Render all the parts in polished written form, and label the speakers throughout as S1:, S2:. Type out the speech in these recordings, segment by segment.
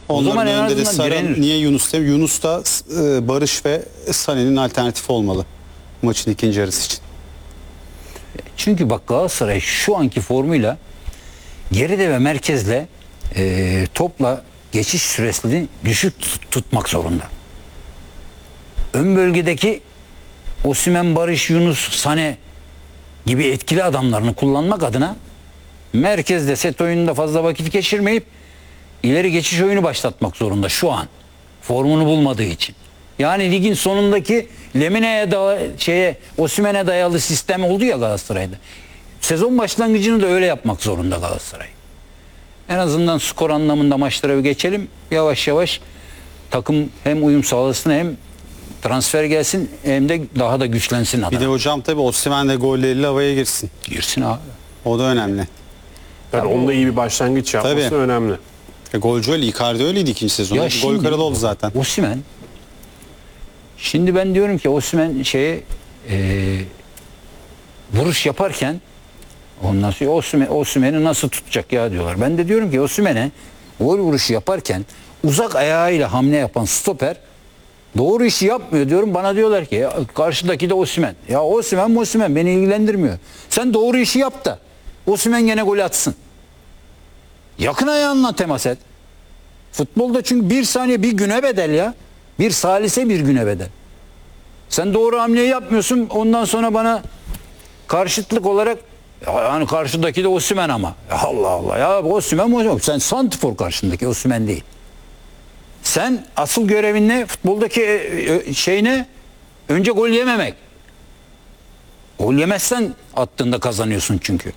S1: O zaman en
S2: önünde de
S1: azından
S2: Sara,
S1: direnir.
S2: niye Yunus değil? Yunus da Barış ve Sané'nin alternatifi olmalı maçın ikinci yarısı için.
S1: Çünkü bak Galatasaray şu anki formuyla geride ve merkezle topla geçiş süresini düşük tutmak zorunda. Ön bölgedeki Osimhen, Barış, Yunus, Sané gibi etkili adamlarını kullanmak adına merkezde set oyununda fazla vakit geçirmeyip ileri geçiş oyunu başlatmak zorunda şu an. Formunu bulmadığı için. Yani ligin sonundaki Lemine'ye Osimhen'e dayalı sistem oldu ya Galatasaray'da. Sezon başlangıcını da öyle yapmak zorunda Galatasaray. En azından skor anlamında maçlara bir geçelim. Yavaş yavaş takım hem uyum sağlasın hem transfer gelsin hem de daha da güçlensin adına.
S2: Bir de hocam tabii Osimhen de golleriyle havaya girsin.
S1: Girsin abi.
S2: O da önemli.
S3: Yani onda iyi bir başlangıç yapması
S2: Tabii.
S3: önemli.
S2: Golcü öyle, Icardi öyleydi ikinci sezonda. Gol kralı oldu zaten.
S1: Osimhen. Şimdi ben diyorum ki Osimhen vuruş yaparken ondan sonra Osimhen'i nasıl tutacak ya diyorlar. Ben de diyorum ki Osimhen'e gol vuruşu yaparken uzak ayağıyla hamle yapan stoper doğru işi yapmıyor diyorum. Bana diyorlar ki ya, karşıdaki de Osimhen. Ya Osimhen beni ilgilendirmiyor. Sen doğru işi yap da Osimhen gene gol atsın. Yakın ayağınla temas et. Futbolda çünkü bir saniye bir güne bedel ya. Bir salise bir güne bedel. Sen doğru hamleyi yapmıyorsun. Ondan sonra bana karşıtlık olarak yani karşıdaki de Osimhen ama. Allah Allah ya Osimhen. Sen santifor karşındaki Osimhen değil. Sen asıl görevin ne? Futboldaki şey ne? Önce gol yememek. Gol yemezsen attığında kazanıyorsun çünkü.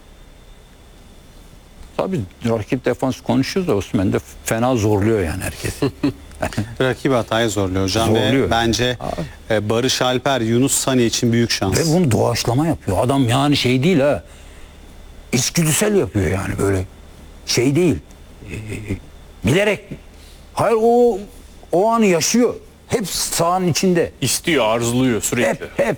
S1: Tabii rakip defans konuşuyoruz da Osimhen de fena zorluyor yani herkesi.
S2: Rakibi hatayı zorluyor hocam.
S1: Zorluyor.
S2: Ve bence Barış Alper, Yunus, Sané için büyük şans.
S1: Ve bunu doğaçlama yapıyor. Adam yani şey değil ha. İçgüdüsel yapıyor yani böyle. Şey değil. Bilerek. Hayır o anı yaşıyor. Hep sahanın içinde.
S3: İstiyor, arzuluyor sürekli.
S1: Hep.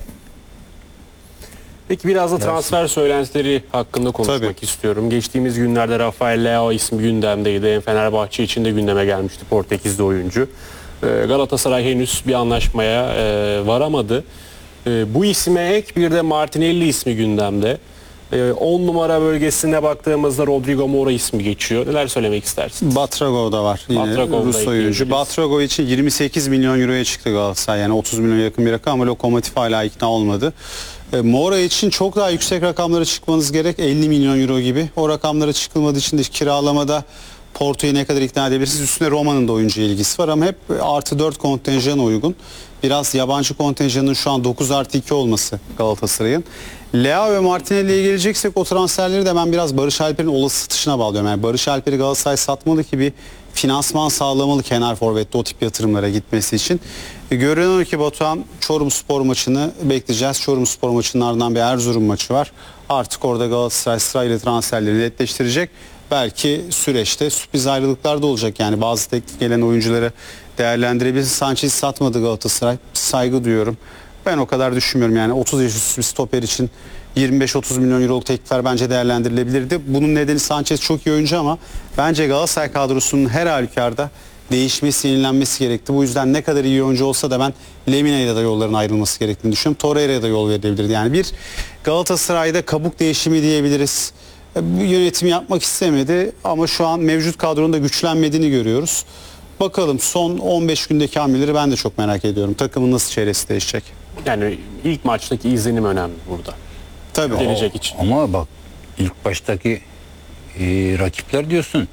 S3: Peki biraz da transfer söylentileri hakkında konuşmak
S2: Tabii.
S3: istiyorum. Geçtiğimiz günlerde Rafael Leao ismi gündemdeydi. Hem Fenerbahçe için de gündeme gelmişti, Portekizli oyuncu. Galatasaray henüz bir anlaşmaya varamadı. Bu isme ek bir de Martinelli ismi gündemde. 10 numara bölgesine baktığımızda Rodrigo Moura ismi geçiyor. Neler söylemek istersiniz?
S2: Batragov da var. Yine
S3: Batragov'da
S2: Rus oyuncu.
S3: ekleyebiliriz.
S2: Batragov için 28 milyon euroya çıktı Galatasaray. Yani 30 milyon yakın bir rakam ama Lokomotiv hala ikna olmadı. Moura için çok daha yüksek rakamlara çıkmanız gerek. 50 milyon euro gibi. O rakamlara çıkılmadığı için de kiralamada Porto'yu ne kadar ikna edebilirsiniz? Üstüne Roma'nın da oyuncu ilgisi var ama hep artı 4 kontenjana uygun. Biraz yabancı kontenjanın şu an 9 artı 2 olması Galatasaray'ın. Leao ve Martinelli'ye geleceksek o transferleri de ben biraz Barış Alper'in olası satışına bağlıyorum. Yani Barış Alper'i Galatasaray satmalı ki bir finansman sağlamalı kenar forvette o tip yatırımlara gitmesi için. Görünen o ki Batuhan Çorumspor maçını bekleyeceğiz. Çorumspor maçının ardından bir Erzurum maçı var. Artık orada Galatasaray sırayla transferleri netleştirecek. Belki süreçte sürpriz ayrılıklar da olacak. Yani bazı teklif gelen oyuncuları değerlendirebilir. Sanchez'i satmadı Galatasaray. Saygı duyuyorum. Ben o kadar düşünmüyorum. Yani 30 yaş üstü bir stoper için 25-30 milyon euroluk teklifler bence değerlendirilebilirdi. Bunun nedeni Sanchez çok iyi oyuncu ama bence Galatasaray kadrosunun her halükarda değişmesi, yenilenmesi gerekti. Bu yüzden ne kadar iyi oyuncu olsa da ben Lemine'yle de yolların ayrılması gerektiğini düşünüyorum. Torreira'ya da yol verilebilirdi. Yani bir Galatasaray'da kabuk değişimi diyebiliriz. Bu yönetim yapmak istemedi ama şu an mevcut kadronun da güçlenmediğini görüyoruz. Bakalım son 15 gündeki hamleleri ben de çok merak ediyorum. Takımın nasıl çevresi değişecek?
S3: Yani ilk maçtaki izlenim önemli burada.
S2: Tabii.
S3: Gelecek için.
S1: Ama bak ilk baştaki rakipler diyorsun.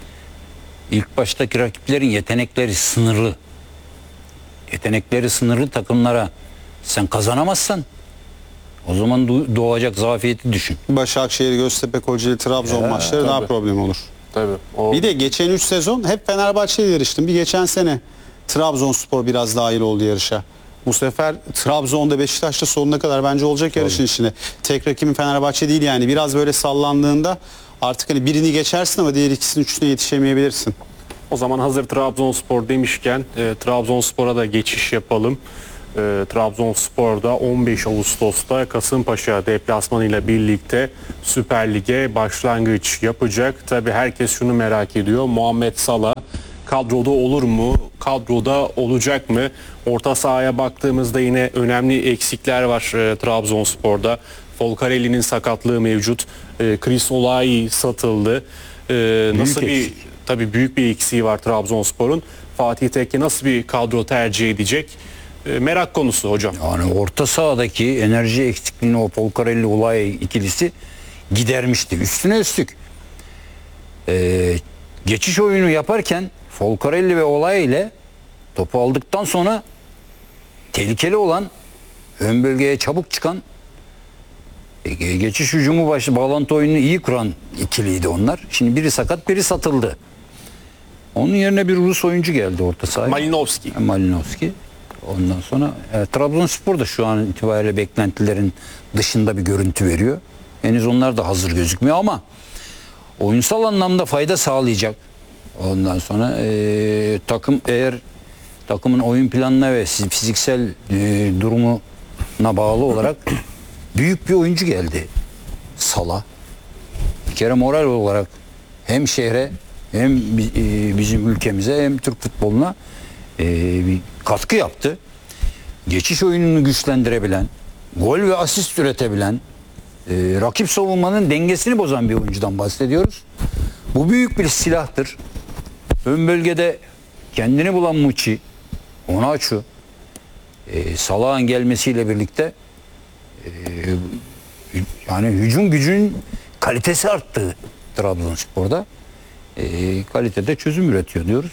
S1: İlk baştaki rakiplerin yetenekleri sınırlı. Yetenekleri sınırlı takımlara sen kazanamazsan o zaman doğacak zafiyeti düşün.
S2: Başakşehir, Göztepe, Kocaeli, Trabzon maçları daha
S3: tabii.
S2: problem olur.
S3: Tabii.
S2: Bir de geçen 3 sezon hep Fenerbahçe'yle yarıştım. Bir geçen sene Trabzonspor biraz dahil oldu yarışa. Bu sefer Trabzon'da Beşiktaş'ta sonuna kadar bence olacak yarışın içine. Tek rakibin Fenerbahçe değil yani. Biraz böyle sallandığında artık hani birini geçersin ama diğer ikisinin üçüne yetişemeyebilirsin.
S3: O zaman hazır Trabzonspor demişken Trabzonspor'a da geçiş yapalım. Trabzonspor'da 15 Ağustos'ta Kasımpaşa deplasmanıyla birlikte Süper Lig'e başlangıç yapacak. Tabii herkes şunu merak ediyor. Muhammed Salah kadroda olur mu? Kadroda olacak mı? Orta sahaya baktığımızda yine önemli eksikler var Trabzonspor'da. Folcarelli'nin sakatlığı mevcut. Chris Olay satıldı. Nasıl bir
S1: eksik.
S3: tabii büyük bir eksiği var Trabzonspor'un. Fatih Tekke nasıl bir kadro tercih edecek? Merak konusu hocam.
S1: Yani orta sahadaki enerji eksikliğini o Folcarelli Olay ikilisi gidermişti. Üstüne üstlük geçiş oyunu yaparken Folcarelli ve Olay ile topu aldıktan sonra tehlikeli olan, ön bölgeye çabuk çıkan, geçiş hücumu bağlantı oyununu iyi kuran ikiliydi onlar. Şimdi biri sakat, biri satıldı. Onun yerine bir Rus oyuncu geldi orta sahaya. Malinovski. Ondan sonra Trabzonspor da şu an itibariyle beklentilerin dışında bir görüntü veriyor. Henüz onlar da hazır gözükmüyor ama oyunsal anlamda fayda sağlayacak. Ondan sonra takım eğer takımın oyun planına ve fiziksel durumuna bağlı olarak büyük bir oyuncu geldi. Salah. Bir kere moral olarak hem şehre hem bizim ülkemize hem Türk futboluna bir katkı yaptı. Geçiş oyununu güçlendirebilen, gol ve asist üretebilen, rakip savunmanın dengesini bozan bir oyuncudan bahsediyoruz. Bu büyük bir silahtır. Ön bölgede kendini bulan Muçi, Onaçu, Salah'ın gelmesiyle birlikte yani hücum gücünün kalitesi arttı Trabzonspor'da. Kalitede çözüm üretiyor diyoruz.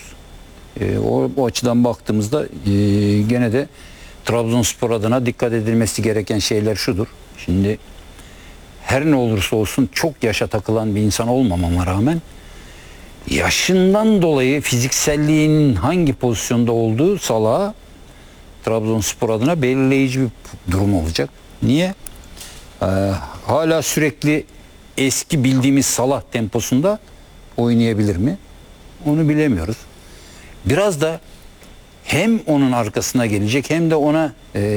S1: O açıdan baktığımızda gene de Trabzonspor adına dikkat edilmesi gereken şeyler şudur. Şimdi her ne olursa olsun çok yaşa takılan bir insan olmamama rağmen yaşından dolayı fizikselliğinin hangi pozisyonda olduğu Salah'a Trabzonspor adına belirleyici bir durum olacak. Niye? Hala sürekli eski bildiğimiz Salah temposunda oynayabilir mi? Onu bilemiyoruz. Biraz da hem onun arkasına gelecek hem de ona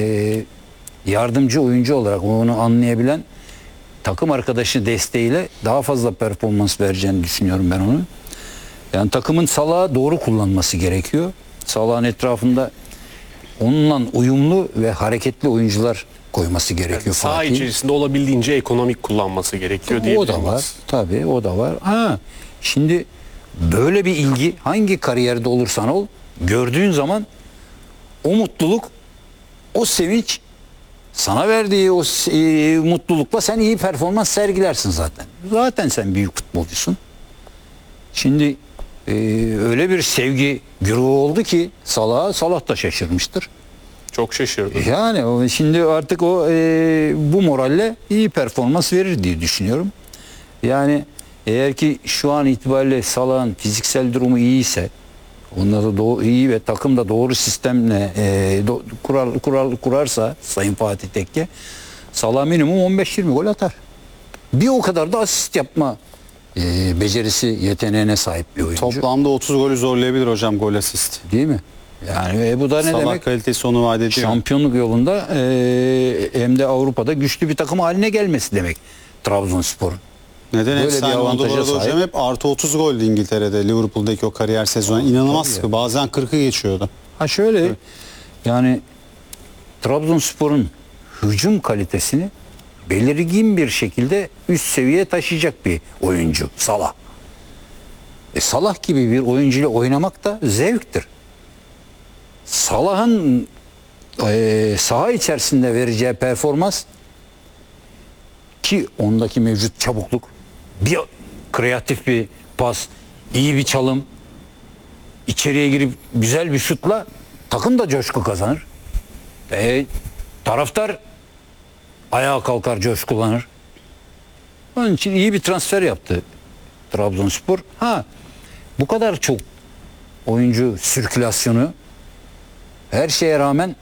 S1: yardımcı oyuncu olarak onu anlayabilen takım arkadaşı desteğiyle daha fazla performans vereceğini düşünüyorum ben onu. Yani takımın Salah'ı doğru kullanması gerekiyor. Salah'ın etrafında onunla uyumlu ve hareketli oyuncular koyması gerekiyor.
S3: Saha
S1: Fatih.
S3: içerisinde olabildiğince ekonomik kullanması gerekiyor diye.
S1: O da var. Tabii o da var. Şimdi böyle bir ilgi hangi kariyerde olursan ol gördüğün zaman o mutluluk, o sevinç sana verdiği o mutlulukla sen iyi performans sergilersin zaten. Zaten sen büyük futbolcusun. Şimdi öyle bir sevgi güruhu oldu ki Salah da şaşırmıştır.
S3: Çok şaşırdım.
S1: Yani şimdi artık o bu moralle iyi performans verir diye düşünüyorum. Yani eğer ki şu an itibariyle Salah'ın fiziksel durumu iyiyse, onları da iyi ve takım da doğru sistemle kurarsa Sayın Fatih Tekke, Salah minimum 15-20 gol atar. Bir o kadar da asist yapma becerisi, yeteneğine sahip bir oyuncu.
S2: Toplamda 30 golü zorlayabilir hocam, gol asist.
S1: Değil mi? Yani bu da ne
S2: Salah
S1: demek?
S2: kalitesi onu vaat ediyor.
S1: Şampiyonluk yolunda hem de Avrupa'da güçlü bir takım haline gelmesi demek Trabzonspor'un.
S2: Neden
S1: Böyle bir
S2: efsane oldu bu
S1: avantaja
S2: arada hocam?
S1: sahip.
S2: Hep artı 30 goldü İngiltere'de, Liverpool'daki o kariyer sezonu. İnanılmaz
S1: tabii
S2: sıkı. Bazen 40'ı geçiyordu.
S1: Şöyle yani Trabzonspor'un hücum kalitesini belirgin bir şekilde üst seviyeye taşıyacak bir oyuncu Salah. Salah gibi bir oyuncuyla oynamak da zevktir. Salah'ın saha içerisinde vereceği performans ki ondaki mevcut çabukluk, bir kreatif bir pas, iyi bir çalım, içeriye girip güzel bir şutla takım da coşku kazanır. Taraftar ayağa kalkar, coşkulanır. Onun için iyi bir transfer yaptı Trabzonspor. Bu kadar çok oyuncu sirkülasyonu her şeye rağmen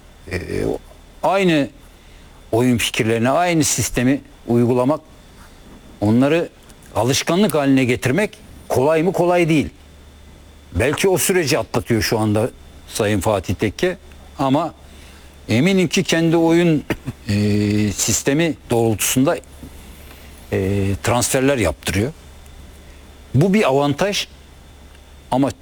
S1: aynı oyun fikirlerini, aynı sistemi uygulamak, onları alışkanlık haline getirmek kolay mı? Kolay değil. Belki o süreci atlatıyor şu anda Sayın Fatih Tekke ama eminim ki kendi oyun sistemi doğrultusunda transferler yaptırıyor. Bu bir avantaj ama